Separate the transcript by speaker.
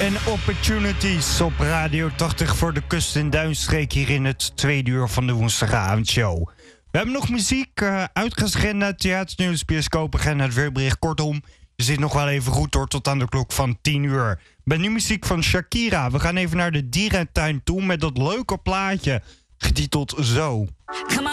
Speaker 1: en Opportunities op Radio 80 voor de kust- en duinstreek hier in het tweede uur van de woensdagavondshow. We hebben nog muziek, uitgezenden, theaternieuws, bioscoopagenda, het weerbericht. Kortom, je zit nog wel even goed door tot aan de klok van 10 uur. Met nu muziek van Shakira. We gaan even naar de dierentuin toe met dat leuke plaatje, getiteld Zo.